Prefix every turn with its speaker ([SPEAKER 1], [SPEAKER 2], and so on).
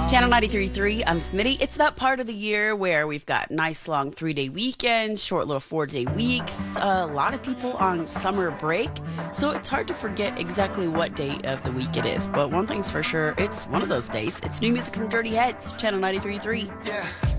[SPEAKER 1] Channel 93.3, I'm Smitty. It's that part of the year where we've got nice long 3-day weekends, short little 4-day weeks, a lot of people on summer break, so it's hard to forget exactly what day of the week it is. But one thing's for sure, it's one of those days. It's new music from Dirty Heads, Channel 93.3.
[SPEAKER 2] Yeah.